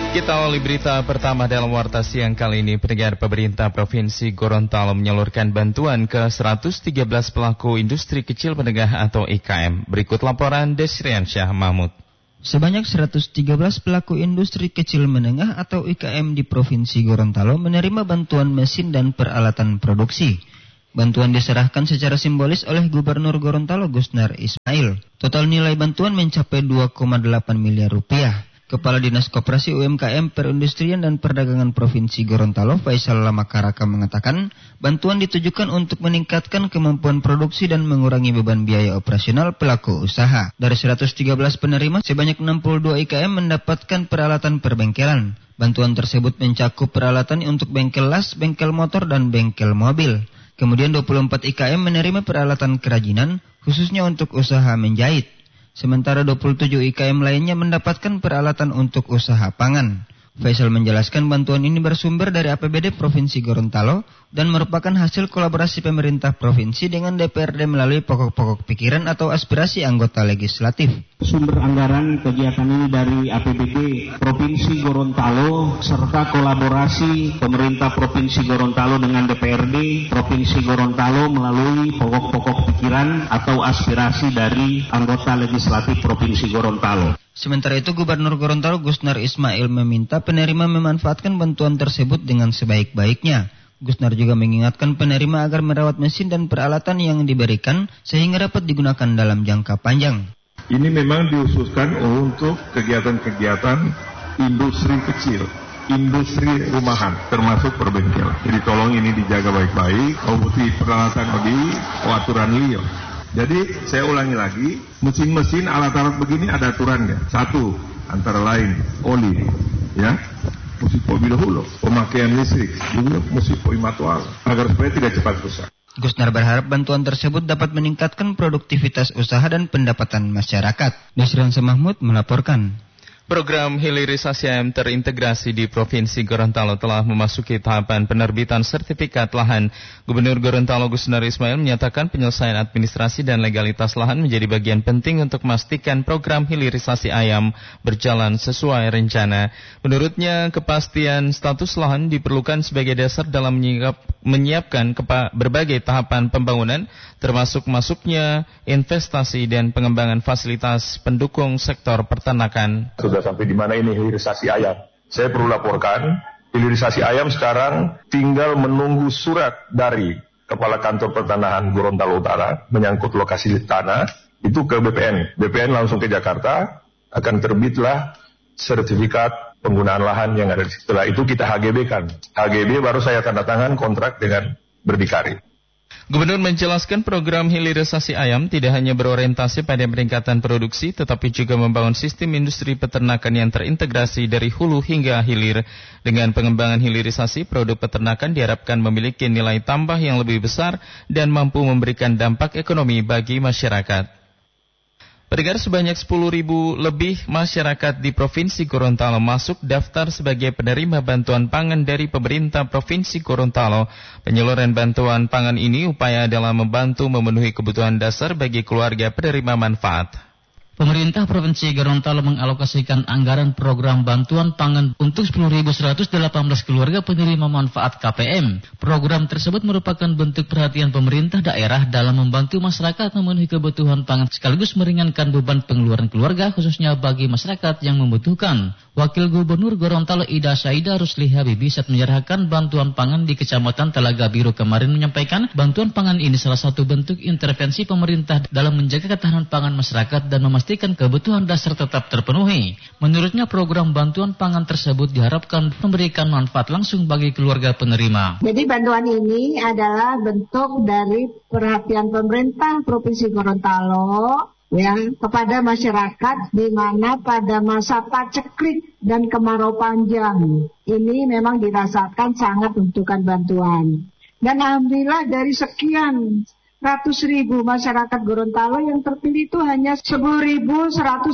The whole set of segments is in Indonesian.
Kita awali berita pertama dalam Warta Siang kali ini. Pendengar, pemerintah Provinsi Gorontalo menyalurkan bantuan ke 113 pelaku industri kecil menengah atau IKM. Berikut laporan Desrian Syah Mahmud. Sebanyak 113 pelaku industri kecil menengah atau IKM di Provinsi Gorontalo menerima bantuan mesin dan peralatan produksi. Bantuan diserahkan secara simbolis oleh Gubernur Gorontalo Gusnar Ismail. Total nilai bantuan mencapai 2,8 miliar rupiah. Kepala Dinas Koperasi UMKM Perindustrian dan Perdagangan Provinsi Gorontalo Faisal Lamakaraka mengatakan, bantuan ditujukan untuk meningkatkan kemampuan produksi dan mengurangi beban biaya operasional pelaku usaha. Dari 113 penerima, sebanyak 62 IKM mendapatkan peralatan perbengkelan. Bantuan tersebut mencakup peralatan untuk bengkel las, bengkel motor, dan bengkel mobil. Kemudian 24 IKM menerima peralatan kerajinan, khususnya untuk usaha menjahit. Sementara 27 IKM lainnya mendapatkan peralatan untuk usaha pangan. Faisal menjelaskan bantuan ini bersumber dari APBD Provinsi Gorontalo dan merupakan hasil kolaborasi pemerintah provinsi dengan DPRD melalui pokok-pokok pikiran atau aspirasi anggota legislatif. Sumber anggaran kegiatan ini dari APBD Provinsi Gorontalo serta kolaborasi pemerintah Provinsi Gorontalo dengan DPRD Provinsi Gorontalo melalui pokok-pokok pikiran atau aspirasi dari anggota legislatif Provinsi Gorontalo. Sementara itu, Gubernur Gorontalo Gusnar Ismail meminta penerima memanfaatkan bantuan tersebut dengan sebaik-baiknya. Gusnar juga mengingatkan penerima agar merawat mesin dan peralatan yang diberikan sehingga dapat digunakan dalam jangka panjang. Ini memang diususkan untuk kegiatan-kegiatan industri kecil, industri rumahan, termasuk perbengkel. Jadi tolong ini dijaga baik-baik, butuh peralatan lebih, aturan liar. Jadi saya ulangi lagi, mesin-mesin alat-alat begini ada aturannya. Satu, antara lain oli, ya, mesti mobil dahulu, pemakaian listrik, juga mesti matual, agar supaya tidak cepat rusak. Gusnar berharap bantuan tersebut dapat meningkatkan produktivitas usaha dan pendapatan masyarakat. Desrian Syah Mahmud melaporkan. Program hilirisasi ayam terintegrasi di Provinsi Gorontalo telah memasuki tahapan penerbitan sertifikat lahan. Gubernur Gorontalo Gusnar Ismail menyatakan penyelesaian administrasi dan legalitas lahan menjadi bagian penting untuk memastikan program hilirisasi ayam berjalan sesuai rencana. Menurutnya, kepastian status lahan diperlukan sebagai dasar dalam menyiapkan berbagai tahapan pembangunan, termasuk masuknya investasi dan pengembangan fasilitas pendukung sektor peternakan. Sudah sampai di mana ini hilirisasi ayam? Saya perlu laporkan, hilirisasi ayam sekarang tinggal menunggu surat dari Kepala Kantor Pertanahan Gorontalo Utara menyangkut lokasi tanah itu ke BPN. BPN langsung ke Jakarta, akan terbitlah sertifikat penggunaan lahan yang ada di situ. Setelah itu kita HGB-kan. HGB baru saya tanda tangan kontrak dengan berdikari. Gubernur menjelaskan program hilirisasi ayam tidak hanya berorientasi pada peningkatan produksi, tetapi juga membangun sistem industri peternakan yang terintegrasi dari hulu hingga hilir. Dengan pengembangan hilirisasi, produk peternakan diharapkan memiliki nilai tambah yang lebih besar dan mampu memberikan dampak ekonomi bagi masyarakat. Pendengar, sebanyak 10.000 lebih masyarakat di Provinsi Gorontalo masuk daftar sebagai penerima bantuan pangan dari pemerintah Provinsi Gorontalo. Penyaluran bantuan pangan ini upaya adalah membantu memenuhi kebutuhan dasar bagi keluarga penerima manfaat. Pemerintah Provinsi Gorontalo mengalokasikan anggaran program bantuan pangan untuk 10.118 keluarga penerima manfaat KPM. Program tersebut merupakan bentuk perhatian pemerintah daerah dalam membantu masyarakat memenuhi kebutuhan pangan sekaligus meringankan beban pengeluaran keluarga khususnya bagi masyarakat yang membutuhkan. Wakil Gubernur Gorontalo Ida Saida Rusli Habibi saat menyerahkan bantuan pangan di Kecamatan Telaga Biru kemarin menyampaikan bantuan pangan ini salah satu bentuk intervensi pemerintah dalam menjaga ketahanan pangan masyarakat dan memastikan kebutuhan dasar tetap terpenuhi. Menurutnya program bantuan pangan tersebut diharapkan memberikan manfaat langsung bagi keluarga penerima. Jadi bantuan ini adalah bentuk dari perhatian pemerintah Provinsi Gorontalo kepada masyarakat di mana pada masa paceklik dan kemarau panjang ini memang dirasakan sangat membutuhkan bantuan. Dan alhamdulillah dari sekian ratus ribu masyarakat Gorontalo yang terpilih itu hanya 10.118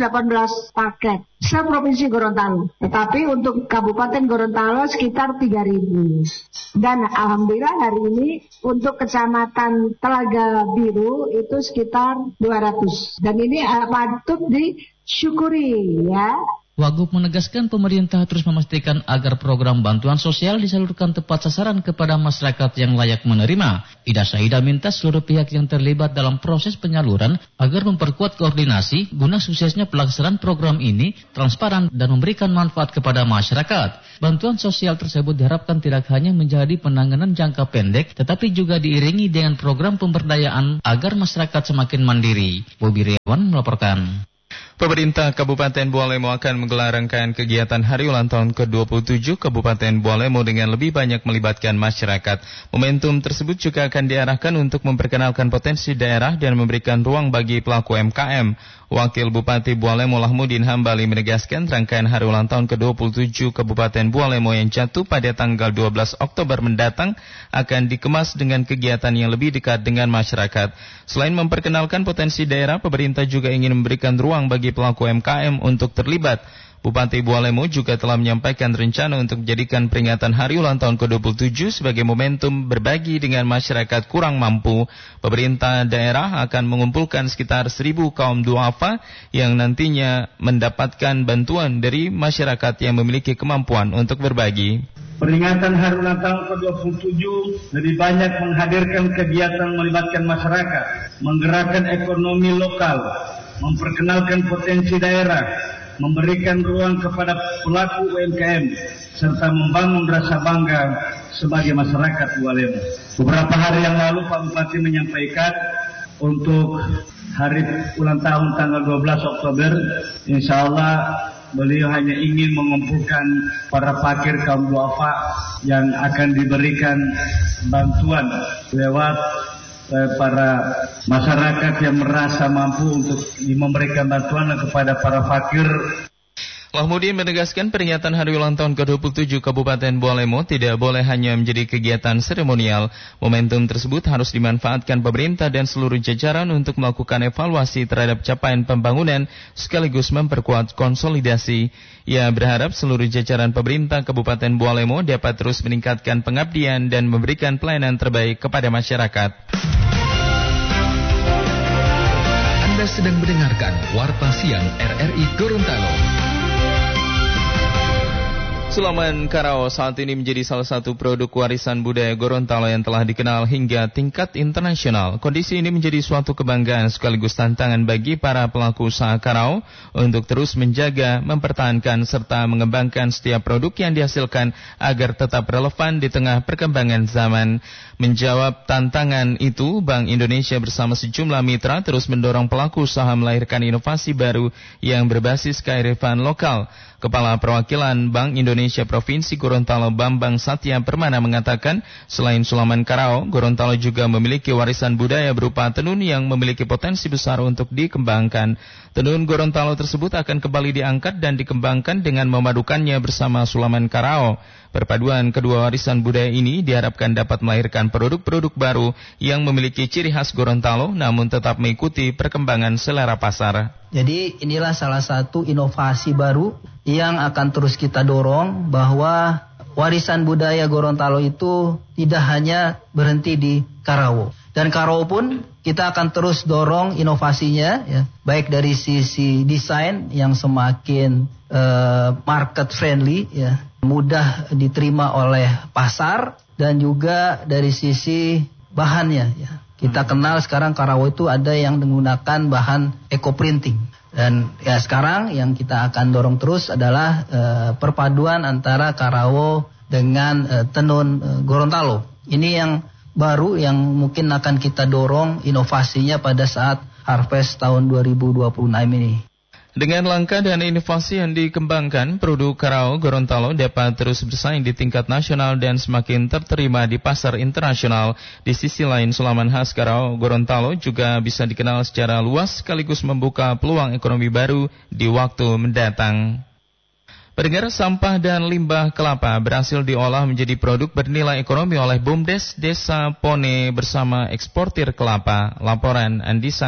paket se-Provinsi Gorontalo. Tetapi untuk Kabupaten Gorontalo sekitar 3.000. Dan alhamdulillah hari ini untuk Kecamatan Telaga Biru itu sekitar 200. Dan ini patut disyukuri ya. Wagub menegaskan pemerintah terus memastikan agar program bantuan sosial disalurkan tepat sasaran kepada masyarakat yang layak menerima. Ida Saida minta seluruh pihak yang terlibat dalam proses penyaluran agar memperkuat koordinasi guna suksesnya pelaksanaan program ini transparan dan memberikan manfaat kepada masyarakat. Bantuan sosial tersebut diharapkan tidak hanya menjadi penanganan jangka pendek, tetapi juga diiringi dengan program pemberdayaan agar masyarakat semakin mandiri. Bobi Riawan melaporkan. Pemerintah Kabupaten Bualemo akan menggelar rangkaian kegiatan Hari Ulang Tahun ke-27 Kabupaten Bualemo dengan lebih banyak melibatkan masyarakat. Momentum tersebut juga akan diarahkan untuk memperkenalkan potensi daerah dan memberikan ruang bagi pelaku UMKM. Wakil Bupati Bualemo Lahmudin Hambali menegaskan rangkaian Hari Ulang Tahun ke-27 Kabupaten Bualemo yang jatuh pada tanggal 12 Oktober mendatang akan dikemas dengan kegiatan yang lebih dekat dengan masyarakat. Selain memperkenalkan potensi daerah, pemerintah juga ingin memberikan ruang bagi pelaku UMKM untuk terlibat. Bupati Bualemo juga telah menyampaikan rencana untuk menjadikan peringatan Hari Ulang Tahun ke-27 sebagai momentum berbagi dengan masyarakat kurang mampu. Pemerintah daerah akan mengumpulkan sekitar 1.000 kaum duafa yang nantinya mendapatkan bantuan dari masyarakat yang memiliki kemampuan untuk berbagi. Peringatan Hari Ulang Tahun ke-27 lebih banyak menghadirkan kegiatan melibatkan masyarakat, menggerakkan ekonomi lokal, memperkenalkan potensi daerah, memberikan ruang kepada pelaku UMKM, serta membangun rasa bangga sebagai masyarakat Bualemo. Beberapa hari yang lalu Pak Bupati menyampaikan untuk hari ulang tahun tanggal 12 Oktober, insya Allah beliau hanya ingin mengumpulkan para fakir kaum duafa yang akan diberikan bantuan lewat para masyarakat yang merasa mampu untuk memberikan bantuan kepada para fakir. Lahmudin menegaskan peringatan Hari Ulang Tahun ke-27 Kabupaten Bualemo tidak boleh hanya menjadi kegiatan seremonial. Momentum tersebut harus dimanfaatkan pemerintah dan seluruh jajaran untuk melakukan evaluasi terhadap capaian pembangunan sekaligus memperkuat konsolidasi. Ia berharap seluruh jajaran pemerintah Kabupaten Bualemo dapat terus meningkatkan pengabdian dan memberikan pelayanan terbaik kepada masyarakat. Anda sedang mendengarkan Warta Siang RRI Gorontalo. Sulaman Karao saat ini menjadi salah satu produk warisan budaya Gorontalo yang telah dikenal hingga tingkat internasional. Kondisi ini menjadi suatu kebanggaan sekaligus tantangan bagi para pelaku usaha Karao untuk terus menjaga, mempertahankan serta mengembangkan setiap produk yang dihasilkan agar tetap relevan di tengah perkembangan zaman. Menjawab tantangan itu, Bank Indonesia bersama sejumlah mitra terus mendorong pelaku usaha melahirkan inovasi baru yang berbasis kearifan lokal. Kepala Perwakilan Bank Indonesia Provinsi Gorontalo Bambang Satya Permana mengatakan, selain Sulaman Karao, Gorontalo juga memiliki warisan budaya berupa tenun yang memiliki potensi besar untuk dikembangkan. Tenun Gorontalo tersebut akan kembali diangkat dan dikembangkan dengan memadukannya bersama Sulaman Karao. Perpaduan kedua warisan budaya ini diharapkan dapat melahirkan produk-produk baru yang memiliki ciri khas Gorontalo namun tetap mengikuti perkembangan selera pasar. Jadi inilah salah satu inovasi baru yang akan terus kita dorong, bahwa warisan budaya Gorontalo itu tidak hanya berhenti di Karao. Dan Karao pun kita akan terus dorong inovasinya, ya, baik dari sisi desain yang semakin market friendly, ya, mudah diterima oleh pasar, dan juga dari sisi bahannya, ya. Kita kenal sekarang Karao itu ada yang menggunakan bahan eco printing. Dan ya sekarang yang kita akan dorong terus adalah perpaduan antara Karao dengan tenun Gorontalo. Ini yang baru yang mungkin akan kita dorong inovasinya pada saat Harvest tahun 2026 ini. Dengan langkah dan inovasi yang dikembangkan, produk Karao Gorontalo dapat terus bersaing di tingkat nasional dan semakin terterima di pasar internasional. Di sisi lain, sulaman khas Karao Gorontalo juga bisa dikenal secara luas sekaligus membuka peluang ekonomi baru di waktu mendatang. Pendengar, sampah dan limbah kelapa berhasil diolah menjadi produk bernilai ekonomi oleh BUMDes Desa Pone bersama eksportir kelapa. Laporan Andi Sanga.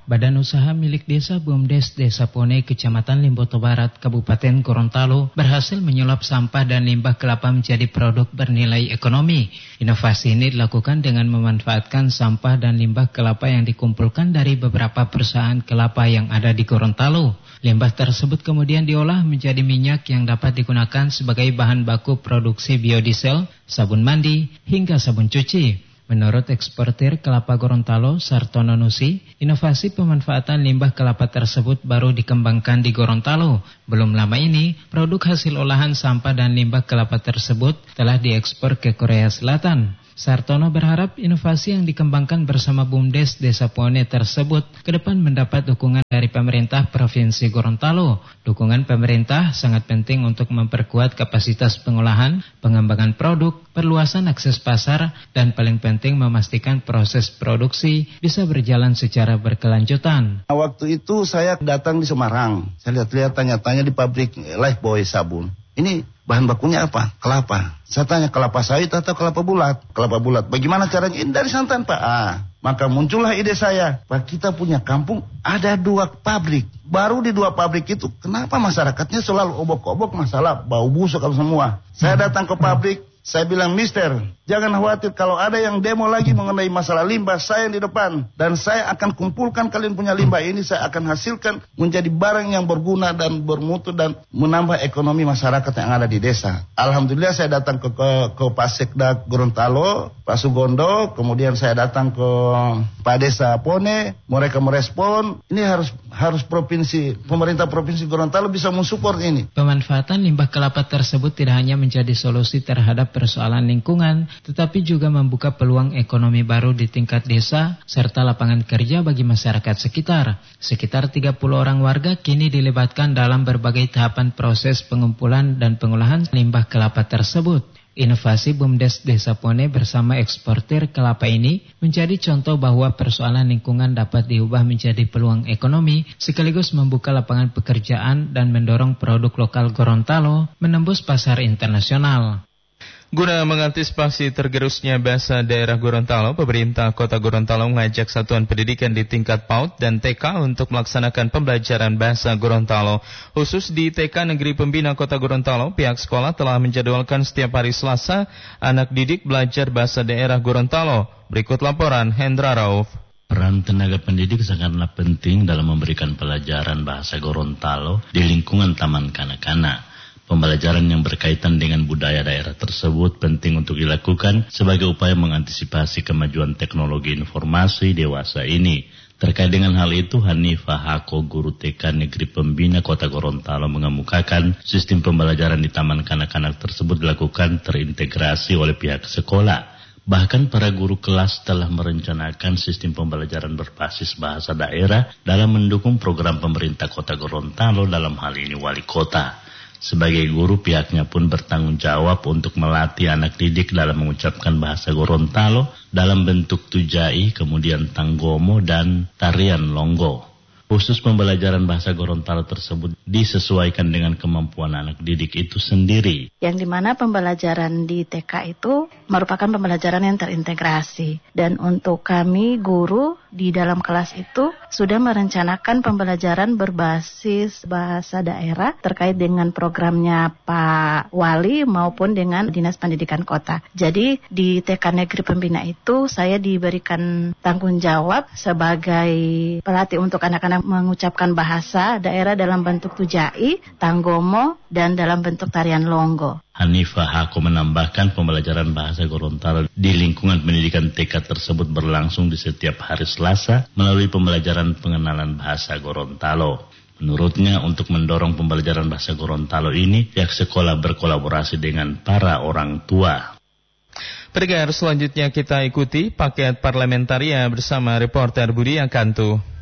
Badan Usaha Milik Desa BUMDes Desa Pone, Kecamatan Limboto Barat, Kabupaten Gorontalo berhasil menyulap sampah dan limbah kelapa menjadi produk bernilai ekonomi. Inovasi ini dilakukan dengan memanfaatkan sampah dan limbah kelapa yang dikumpulkan dari beberapa perusahaan kelapa yang ada di Gorontalo. Limbah tersebut kemudian diolah menjadi minyak yang dapat digunakan sebagai bahan baku produksi biodiesel, sabun mandi, hingga sabun cuci. Menurut eksportir kelapa Gorontalo, Sartono Nusi, inovasi pemanfaatan limbah kelapa tersebut baru dikembangkan di Gorontalo. Belum lama ini, produk hasil olahan sampah dan limbah kelapa tersebut telah diekspor ke Korea Selatan. Sartono berharap inovasi yang dikembangkan bersama BUMDes Desa Pone tersebut ke depan mendapat dukungan dari pemerintah Provinsi Gorontalo. Dukungan pemerintah sangat penting untuk memperkuat kapasitas pengolahan, pengembangan produk, perluasan akses pasar, dan paling penting memastikan proses produksi bisa berjalan secara berkelanjutan. Waktu itu saya datang di Semarang, saya lihat-lihat tanya-tanya di pabrik Lifebuoy sabun. Ini bahan bakunya apa? Kelapa. Saya tanya, kelapa sawit atau kelapa bulat? Kelapa bulat. Bagaimana caranya? Ini dari santan, Pak. Maka muncullah ide saya. Pak, kita punya kampung ada 2 pabrik. Baru di 2 pabrik itu, kenapa masyarakatnya selalu obok-obok masalah bau busuk semua? Saya datang ke pabrik. Saya bilang, Mister, jangan khawatir kalau ada yang demo lagi mengenai masalah limbah, saya yang di depan. Dan saya akan kumpulkan kalian punya limbah ini, saya akan hasilkan menjadi barang yang berguna dan bermutu dan menambah ekonomi masyarakat yang ada di desa. Alhamdulillah saya datang ke Pak Sekda Gorontalo, Pak Sugondo, kemudian saya datang ke Pak Desa Pone, mereka merespon, ini harus pemerintah Provinsi Gorontalo bisa mensupport ini. Pemanfaatan limbah kelapa tersebut tidak hanya menjadi solusi terhadap persoalan lingkungan, tetapi juga membuka peluang ekonomi baru di tingkat desa, serta lapangan kerja bagi masyarakat sekitar. Sekitar 30 orang warga kini dilibatkan dalam berbagai tahapan proses pengumpulan dan pengolahan limbah kelapa tersebut. Inovasi BUMDes Desa Pone bersama eksportir kelapa ini menjadi contoh bahwa persoalan lingkungan dapat diubah menjadi peluang ekonomi, sekaligus membuka lapangan pekerjaan dan mendorong produk lokal Gorontalo menembus pasar internasional. Guna mengantisipasi tergerusnya bahasa daerah Gorontalo, pemerintah Kota Gorontalo mengajak satuan pendidikan di tingkat PAUD dan TK untuk melaksanakan pembelajaran bahasa Gorontalo. Khusus di TK Negeri Pembina Kota Gorontalo, pihak sekolah telah menjadwalkan setiap hari Selasa anak didik belajar bahasa daerah Gorontalo. Berikut laporan Hendra Rauf. Peran tenaga pendidik sangatlah penting dalam memberikan pelajaran bahasa Gorontalo di lingkungan taman kanak-kanak. Pembelajaran yang berkaitan dengan budaya daerah tersebut penting untuk dilakukan sebagai upaya mengantisipasi kemajuan teknologi informasi dewasa ini. Terkait dengan hal itu, Hanifah Hako, guru TK Negeri Pembina Kota Gorontalo, mengemukakan sistem pembelajaran di taman kanak-kanak tersebut dilakukan terintegrasi oleh pihak sekolah. Bahkan para guru kelas telah merencanakan sistem pembelajaran berbasis bahasa daerah dalam mendukung program pemerintah Kota Gorontalo, dalam hal ini wali kota. Sebagai guru, pihaknya pun bertanggung jawab untuk melatih anak didik dalam mengucapkan bahasa Gorontalo dalam bentuk tujai, kemudian tanggomo, dan tarian longgo. Khusus pembelajaran bahasa Gorontalo tersebut disesuaikan dengan kemampuan anak didik itu sendiri. Yang dimana pembelajaran di TK itu merupakan pembelajaran yang terintegrasi. Dan untuk kami guru di dalam kelas itu sudah merencanakan pembelajaran berbasis bahasa daerah terkait dengan programnya Pak Wali maupun dengan Dinas Pendidikan Kota. Jadi di TK Negeri Pembina itu saya diberikan tanggung jawab sebagai pelatih untuk anak-anak mengucapkan bahasa daerah dalam bentuk tujai, tanggomo, dan dalam bentuk tarian longgo. Hanifah Hako menambahkan pembelajaran bahasa Gorontalo di lingkungan pendidikan TK tersebut berlangsung di setiap hari Selasa melalui pembelajaran pengenalan bahasa Gorontalo. Menurutnya, untuk mendorong pembelajaran bahasa Gorontalo ini, pihak sekolah berkolaborasi dengan para orang tua. Pendengar, selanjutnya kita ikuti paket parlamentaria bersama reporter Budi Akantu.